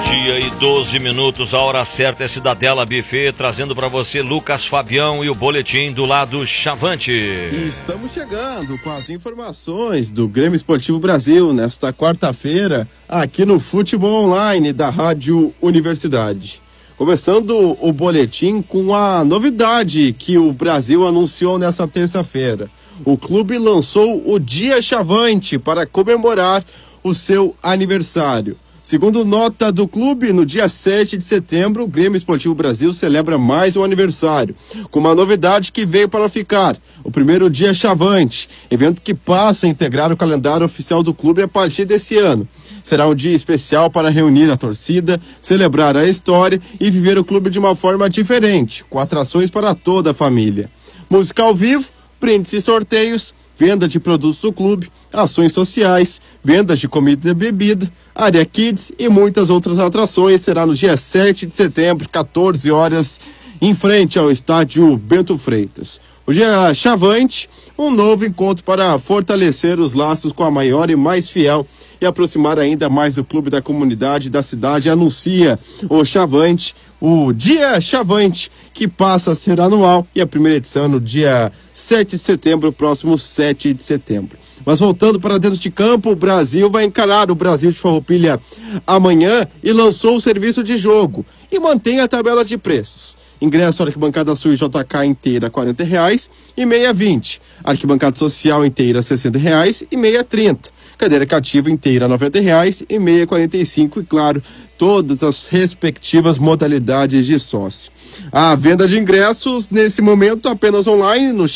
Meio-dia e 12 minutos, a hora certa é Cidadela Buffet, trazendo para você Lucas Fabião e o boletim do lado Chavante. E estamos chegando com as informações do Grêmio Esportivo Brasil nesta quarta-feira, aqui no Futebol Online da Rádio Universidade. Começando o boletim com a novidade que o Brasil anunciou nessa terça-feira. O clube lançou o Dia Chavante para comemorar o seu aniversário. Segundo nota do clube, no dia 7 de setembro, o Grêmio Esportivo Brasil celebra mais um aniversário, com uma novidade que veio para ficar: o primeiro Dia Chavante, evento que passa a integrar o calendário oficial do clube a partir desse ano. Será um dia especial para reunir a torcida, celebrar a história e viver o clube de uma forma diferente, com atrações para toda a família. Música ao vivo, brindes e sorteios, venda de produtos do clube, ações sociais, vendas de comida e bebida, área kids e muitas outras atrações. Será no dia 7 de setembro, 14 horas, em frente ao estádio Bento Freitas. O Dia Chavante, um novo encontro para fortalecer os laços com a maior e mais fiel e aproximar ainda mais o clube da comunidade da cidade, anuncia o Chavante, o Dia Chavante, que passa a ser anual, e a primeira edição no dia 7 de setembro, próximo 7 de setembro. Mas voltando para dentro de campo, o Brasil vai encarar o Brasil de Farroupilha amanhã e lançou o serviço de jogo e mantém a tabela de preços. Ingresso arquibancada sul e JK inteira R$40 e meia R$20. Arquibancada social inteira R$60 e meia R$30. Cadeira cativa inteira R$90 e meia R$45. E claro, todas as respectivas modalidades de sócio. A venda de ingressos nesse momento apenas online no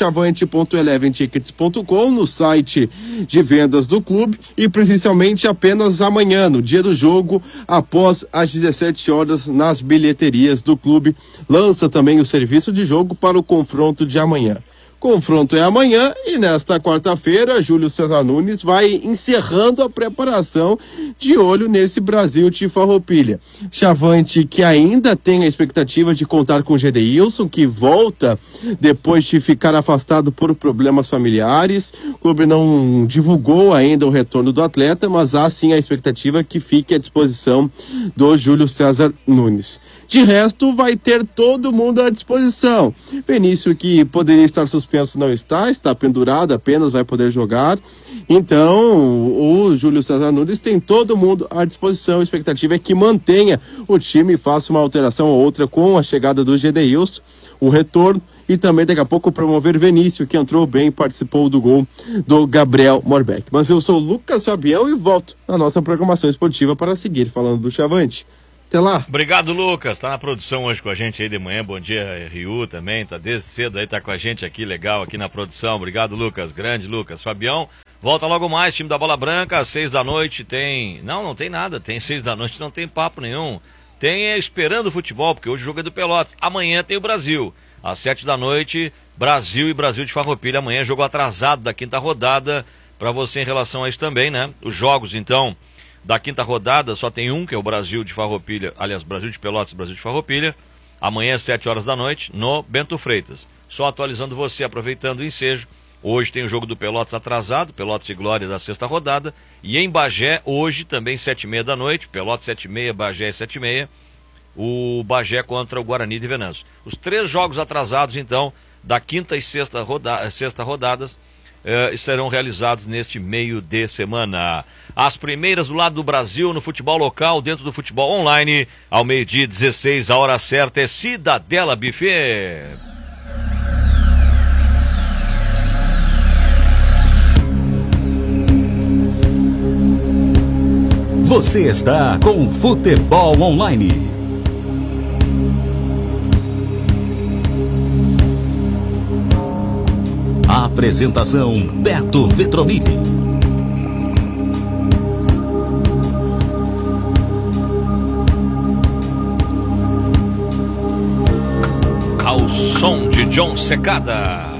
chavante.eleventickets.com, no site de vendas do clube, e presencialmente apenas amanhã, no dia do jogo, após as 17 horas nas bilheterias do clube. Lança também o serviço de jogo para o confronto de amanhã. Confronto é amanhã e nesta quarta-feira, Júlio César Nunes vai encerrando a preparação de olho nesse Brasil de Farroupilha. Chavante que ainda tem a expectativa de contar com o Gedeilson, que volta depois de ficar afastado por problemas familiares. O clube não divulgou ainda o retorno do atleta, mas há sim a expectativa que fique à disposição do Júlio César Nunes. De resto, vai ter todo mundo à disposição. Benício, que poderia estar suspenso, não está pendurado, apenas vai poder jogar. Então, o Júlio César Nunes tem todo mundo à disposição. A expectativa é que mantenha o time e faça uma alteração ou outra com a chegada do Gedeilson, o retorno, e também daqui a pouco promover Benício, que entrou bem e participou do gol do Gabriel Morbeck. Mas eu sou o Lucas Fabião e volto na nossa programação esportiva para seguir falando do Chavante. Até lá. Obrigado, Lucas. Tá na produção hoje com a gente aí de manhã. Bom dia, Riu também. Tá desde cedo aí, tá com a gente aqui, legal, aqui na produção. Obrigado, Lucas. Grande Lucas. Fabião, volta logo mais. Time da Bola Branca, às 6 da noite tem... Não tem nada. Tem 6 da noite, não tem papo nenhum. Tem Esperando o Futebol, porque hoje o jogo é do Pelotas. Amanhã tem o Brasil. Às 7 da noite, Brasil e Brasil de Farroupilha. Amanhã, jogo atrasado da quinta rodada. Pra você em relação a isso também, né? Os jogos, então... Da quinta rodada só tem um, que é o Brasil de Farroupilha, aliás, Brasil de Pelotas e Brasil de Farroupilha, amanhã às 7 horas da noite, no Bento Freitas. Só atualizando você, aproveitando o ensejo, hoje tem o jogo do Pelotas atrasado, Pelotas e Glória da sexta rodada, e em Bagé, hoje também 7h30 da noite, Pelotas 7h30, Bagé 7h30, o Bagé contra o Guarani de Venâncio. Os 3 jogos atrasados, então, da quinta e sexta rodadas, serão realizados neste meio de semana. As primeiras do lado do Brasil no futebol local, dentro do futebol online, ao 12h16, a hora certa é Cidadela Buffet. Você está com Futebol Online. A apresentação Beto Vetrovini. Ao som de John Secada.